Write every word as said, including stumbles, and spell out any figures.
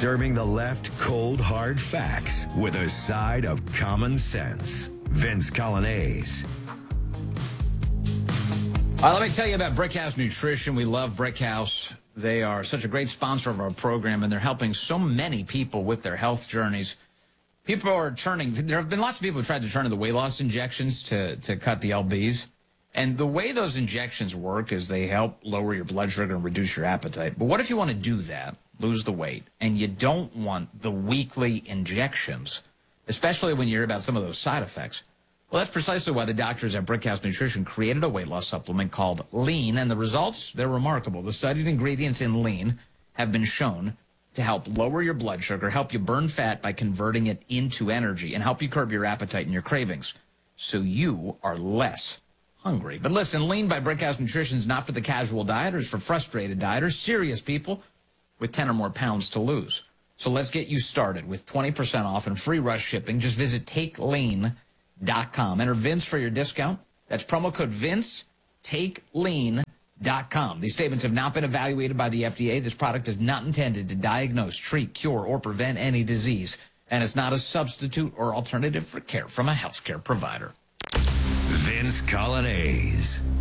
Serving the left cold, hard facts with a side of common sense. Vince Coglianese. All right, let me tell you about Brickhouse Nutrition. We love Brickhouse. They are such a great sponsor of our program, and they're helping so many people with their health journeys. People are turning, there have been lots of people who tried to turn to the weight loss injections to, to cut the L Bs. And the way those injections work is they help lower your blood sugar and reduce your appetite. But what if you want to do that, lose the weight, and you don't want the weekly injections, especially when you hear about some of those side effects? Well, that's precisely why the doctors at Brickhouse Nutrition created a weight loss supplement called Lean, and the results, they're remarkable. The studied ingredients in Lean have been shown to help lower your blood sugar, help you burn fat by converting it into energy, and help you curb your appetite and your cravings so you are less hungry. But listen, Lean by Brickhouse Nutrition is not for the casual dieters, for frustrated dieters, serious people with ten or more pounds to lose. So let's get you started with twenty percent off and free rush shipping. Just visit take lean dot com. Enter Vince for your discount. That's promo code Vince, take lean dot com. These statements have not been evaluated by the F D A. This product is not intended to diagnose, treat, cure, or prevent any disease. And it's not a substitute or alternative for care from a healthcare provider. Vince Coglianese.